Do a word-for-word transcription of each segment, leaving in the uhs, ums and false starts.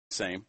same.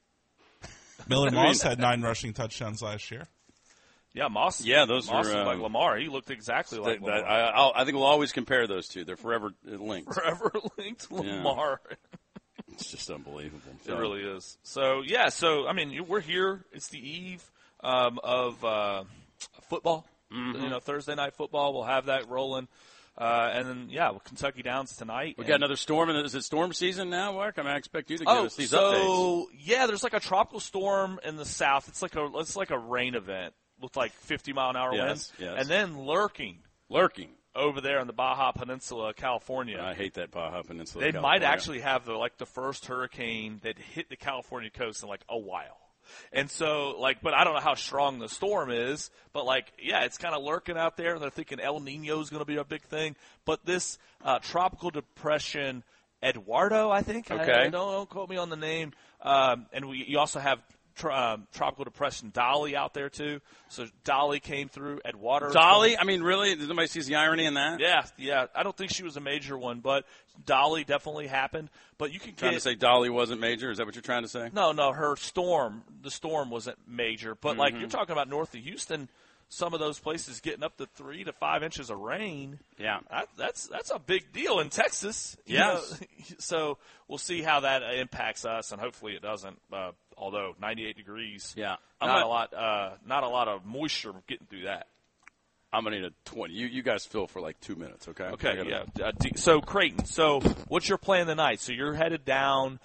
Miller Moss had nine rushing touchdowns last year. Yeah, Moss. Yeah, those Moss were was um, like Lamar. He looked exactly like that, Lamar. that, I, I'll, I think we'll always compare those two. They're forever linked. Forever linked Lamar. Yeah. It's just unbelievable. So. It really is. So, yeah, so, I mean, we're here. It's the eve um, of uh, football, mm-hmm. you know, Thursday night football. We'll have that rolling. Uh, and then, yeah, well, Kentucky Downs tonight. We got another storm. And is it storm season now, Mark? I mean, I expect you to give oh, us these so, updates. So, yeah, there's like a tropical storm in the south. It's like a it's like a rain event with like fifty mile an hour yes, winds. Yes. And then lurking. Lurking. Over there in the Baja Peninsula, California. I hate that Baja Peninsula. They California. might actually have the like the first hurricane that hit the California coast in like a while. And so, like, but I don't know how strong the storm is, but like, yeah, it's kind of lurking out there, and they're thinking El Nino is going to be a big thing. But this uh, tropical depression, Eduardo, I think. Okay. I, don't, don't quote me on the name. Um, and we you also have tr- um, tropical depression Dolly out there too. So Dolly came through. Eduardo. Dolly? I mean, really? Does anybody see the irony in that? Yeah, yeah. I don't think she was a major one, but Dolly definitely happened. But you can trying get, to say Dolly wasn't major? Is that what you're trying to say? No, no. Her storm, the storm wasn't major. But, mm-hmm. like, you're talking about north of Houston, some of those places getting up to three to five inches of rain. Yeah. That, that's that's a big deal in Texas. Yes. You know? So we'll see how that impacts us, and hopefully it doesn't. Uh, although ninety-eight degrees, yeah, not gonna, a lot, uh, not a lot of moisture getting through that. I'm going to need a twenty. You you guys fill for like two minutes, okay? Okay, yeah. Uh, so, Creighton, so what's your plan tonight? So you're headed down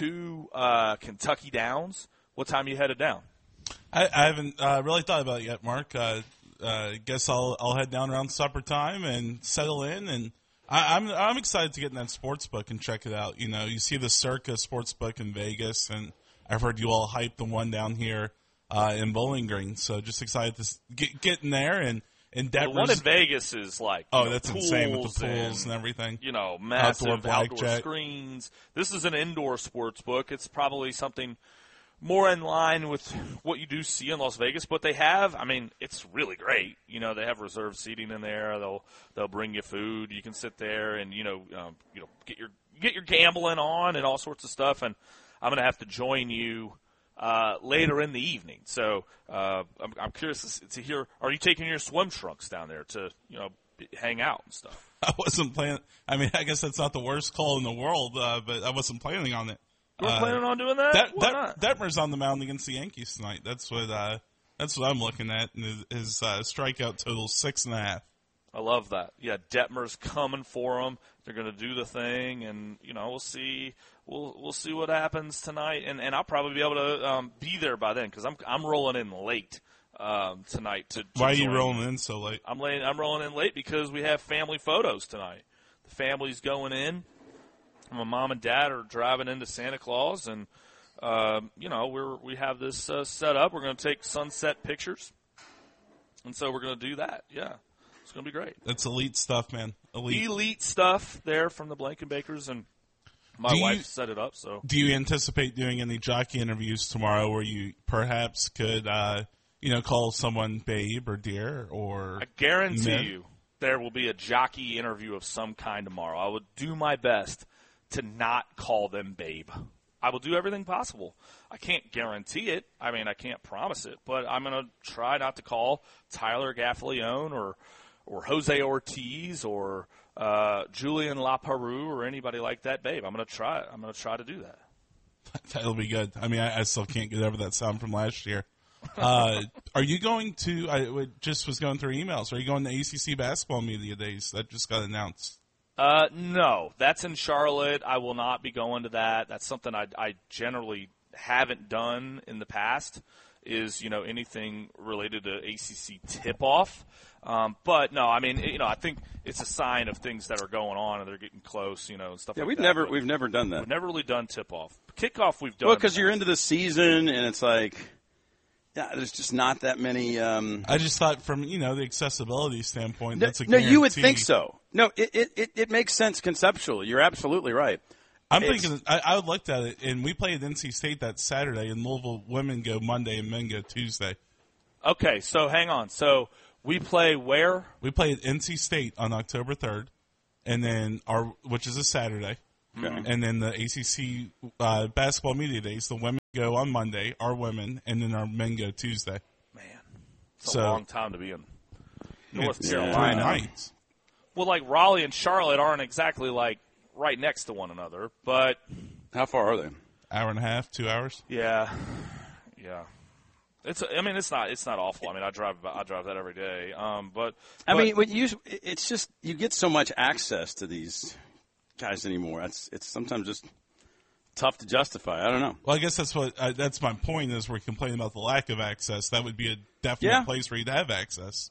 to uh, Kentucky Downs. What time are you headed down? I, I haven't uh, really thought about it yet, Mark. I uh, uh, guess I'll I'll head down around supper time and settle in. And I, I'm I'm excited to get in that sports book and check it out. You know, you see the Circa sports book in Vegas, and I've heard you all hype the one down here uh, in Bowling Green. So just excited to get get in there and. And the one in Vegas is like oh, know, that's insane with the pools and, and everything. You know, massive outdoor, outdoor screens. This is an indoor sports book. It's probably something more in line with what you do see in Las Vegas. But they have, I mean, it's really great. You know, they have reserved seating in there. They'll they'll bring you food. You can sit there and you know um, you know get your get your gambling on and all sorts of stuff. And I'm going to have to join you. Uh, later in the evening, so uh, I'm, I'm curious to, to hear. Are you taking your swim trunks down there to, you know, hang out and stuff? I wasn't planning. I mean, I guess that's not the worst call in the world, uh, but I wasn't planning on it. You were uh, planning on doing that? that, Why that not? Detmer's on the mound against the Yankees tonight. That's what. Uh, that's what I'm looking at. And his, his uh, strikeout total six and a half. I love that. Yeah, Detmer's coming for them. They're going to do the thing, and you know, we'll see. We'll we'll see what happens tonight, and, and I'll probably be able to um, be there by then because I'm I'm rolling in late um, tonight. To, to Why are you join. rolling in so late? I'm laying, I'm rolling in late because we have family photos tonight. The family's going in. My mom and dad are driving into Santa Claus, and um, you know we're we have this uh, set up. We're going to take sunset pictures, and so we're going to do that. Yeah. It's going to be great. That's elite stuff, man. Elite. Elite stuff there from the Blankenbakers, and my do wife you, set it up. So, do you anticipate doing any jockey interviews tomorrow where you perhaps could, uh, you know, call someone babe or dear or? I guarantee men? you there will be a jockey interview of some kind tomorrow. I would do my best to not call them babe. I will do everything possible. I can't guarantee it. I mean, I can't promise it, but I'm going to try not to call Tyler Gaffalione or. or Jose Ortiz or uh, Julian LaPeroux or anybody like that, babe. I'm going to try I'm going to try to do that. That'll be good. I mean, I, I still can't get over that sound from last year. Uh, are you going to, I just was going through emails, are you going to A C C Basketball Media Days? That just got announced. Uh, no, that's in Charlotte. I will not be going to that. That's something I, I generally haven't done in the past is, you know, anything related to A C C tip-off. Um, but, no, I mean, you know, I think it's a sign of things that are going on and they're getting close, you know, and stuff yeah, like we've that. Never, but we've never done that. We've never really done tip-off. Kickoff we've done. Well, because you're into the season and it's like, yeah, there's just not that many. Um, I just thought from, you know, the accessibility standpoint, no, that's a No, guarantee. you would think so. No, it, it, it, it makes sense conceptually. You're absolutely right. I'm It's, thinking, I, I looked at it, and we played at N C State that Saturday, and Louisville women go Monday and men go Tuesday. Okay, so hang on. So we play where? We play at N C State on October third, and then our which is a Saturday, Okay. And then the A C C uh, basketball media days, the women go on Monday, our women, and then our men go Tuesday. Man, it's So- a long time to be in North It's Carolina. three nights. Well, like Raleigh and Charlotte aren't exactly like right next to one another, but How far are they? Hour and a half, two hours. yeah, yeah. It's. I mean, it's not. It's not awful. I mean, I drive. I drive that every day. Um, but I but- mean, when you, it's just you get so much access to these guys anymore. It's it's sometimes just tough to justify. I don't know. Well, I guess that's what uh, that's my point. Is we're complaining about the lack of access. That would be a definite Yeah. place where you'd have access.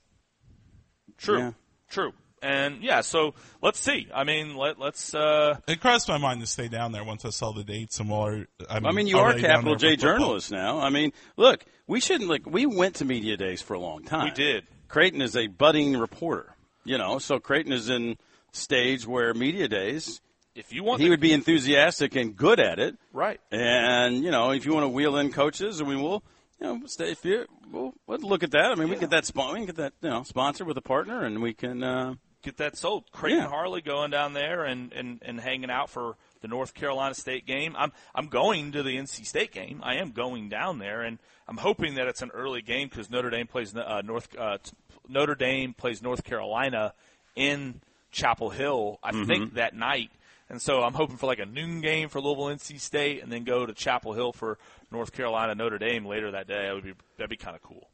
True. Yeah. True. And yeah, so let's see. I mean, let let's. Uh, It crossed my mind to stay down there once I saw the dates and more. I mean, I mean, you are already down Capital there J for football. journalists now. I mean, look, we shouldn't like. We went to media days for a long time. We did. Creighton is a budding reporter. You know, so Creighton is in stage where media days. if you want, He the, would be enthusiastic and good at it. right. And you know, if you want to wheel in coaches, I mean, we'll you know stay. If you, we'll, we'll look at that. I mean, we Yeah. get that spon- we can get that you know sponsor with a partner, and we can. Uh, Get that sold. Creighton Yeah. Harley going down there and, and, and hanging out for the North Carolina State game. I'm I'm going to the N C State game. I am going down there, and I'm hoping that it's an early game because Notre Dame plays uh, North uh, Notre Dame plays North Carolina in Chapel Hill. I think that night, and so I'm hoping for like a noon game for Louisville N C State, and then go to Chapel Hill for North Carolina Notre Dame later that day. That would be that'd be kind of cool.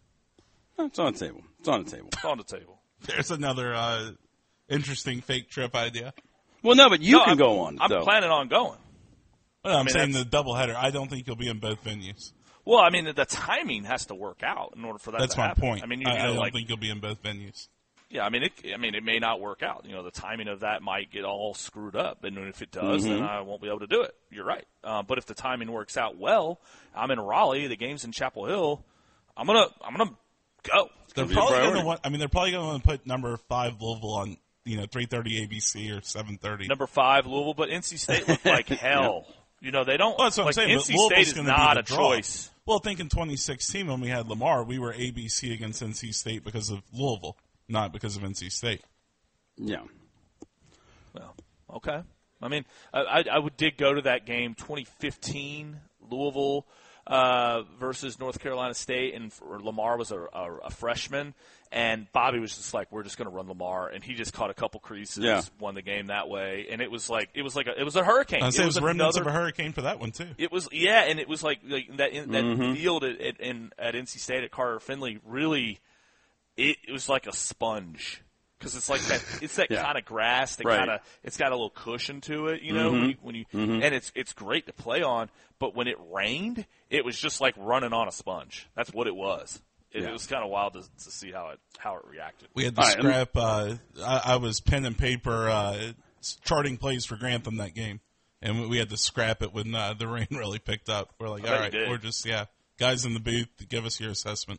it's on the table. It's on the table. It's on the table. There's another uh, interesting fake trip idea. Well, no, but you No, can I'm, go on. I'm though. planning on going. Well, I'm mean, saying the that's- doubleheader. I don't think you'll be in both venues. Well, I mean, the, the timing has to work out in order for that That's to my happen. point. I mean, you, I, you I know, don't like, think you'll be in both venues. yeah, I mean, it, I mean, it may not work out. You know, the timing of that might get all screwed up, and if it does, then I won't be able to do it. You're right. Uh, but if the timing works out well, I'm in Raleigh. The game's in Chapel Hill. I'm gonna, I'm gonna go. They're be a probably priority. going to want. I mean, they're probably going to put number five Louisville on, you know, three thirty A B C or seven thirty. Number five, Louisville, but N C State looked like hell. You know, they don't. Well, that's what like, I'm saying. N but C Louisville's State is gonna not be a the draw. choice. Well, think in twenty sixteen when we had Lamar, we were A B C against N C State because of Louisville, not because of N C State. Yeah. Well, okay. I mean, I, I, I would did go to that game, twenty fifteen Louisville uh, versus North Carolina State, and for, Lamar was a, a, a freshman, and Bobby was just like, "We're just going to run Lamar," and he just caught a couple creases, Yeah. won the game that way, and it was like it was like a, it was a hurricane. I say it was remnants another- of a hurricane for that one too. It was yeah, and it was like, like that in, that Mm-hmm. field at, at, in, at N C State at Carter Finley really, it, it was like a sponge. Because it's like that, it's that Yeah. kind of grass that Right. kind of, it's got a little cushion to it, you know. Mm-hmm. When you, when you and it's it's great to play on, but when it rained, it was just like running on a sponge. That's what it was. It, Yeah. it was kind of wild to, to see how it how it reacted. We had the All right, scrap. Uh, I, I was pen and paper uh, charting plays for Grantham that game, and we- we had to scrap it when uh, the rain really picked up. We're like, I all bet right, you did. we're just yeah, guys in the booth, give us your assessment.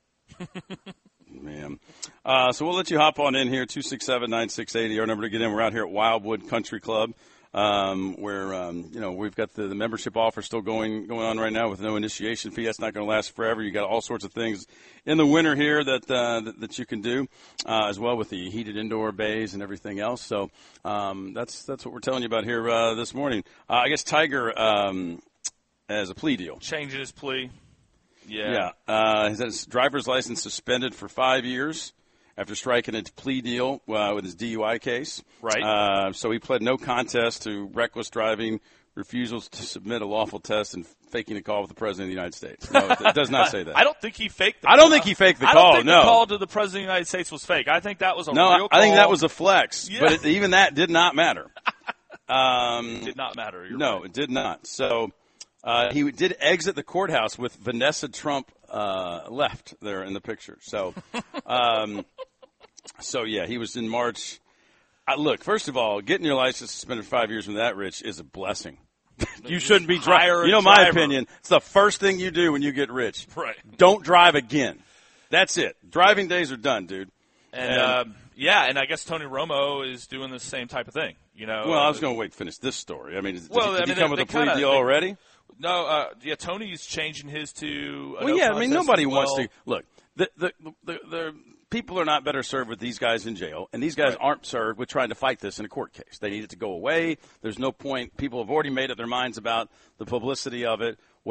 Man. Uh, so we'll let you hop on in here, two six seven, nine six eight zero, our number to get in. We're out here at Wildwood Country Club, um, where, um, you know, we've got the, the membership offer still going going on right now with no initiation fee. That's not going to last forever. You got all sorts of things in the winter here that uh, that, that you can do, uh, as well with the heated indoor bays and everything else. So um, that's that's what we're telling you about here uh, this morning. Uh, I guess Tiger um, has a plea deal. Changing his plea. Yeah. Yeah. Uh, he's had his driver's license suspended for five years after striking a plea deal uh, with his D U I case. Right. Uh, so he pled no contest to reckless driving, refusals to submit a lawful test, and faking a call with the President of the United States. No, it, it does not say that. I don't think he faked. The I don't call. think he faked the I call, don't think no. the call to the President of the United States was fake. I think that was a no, real I think call. that was a flex, Yeah. but it, even that did not matter. Um, did not matter. You're no, right. it did not. So uh, he did exit the courthouse with Vanessa Trump uh, left there in the picture. So, um, so yeah, he was in March. Uh, look, first of all, getting your license suspended for five years from that, Rich, is a blessing. You shouldn't be hire driving. a You know my driver. opinion. It's the first thing you do when you get rich. Right. Don't drive again. That's it. Driving days are done, dude. And, And- um, yeah, and I guess Tony Romo is doing the same type of thing. You know. Well, I uh, was going to wait to finish this story. I mean, did, Well, did I he mean, come they- with a they plea kinda- deal they- already? No, uh, yeah, Tony's changing his to. A Well, no yeah, I mean, contest nobody as wants well. to look. The the the, the people are not better served with these guys in jail, and these guys Right. aren't served with trying to fight this in a court case. They need it to go away. There's no point. People have already made up their minds about the publicity of it.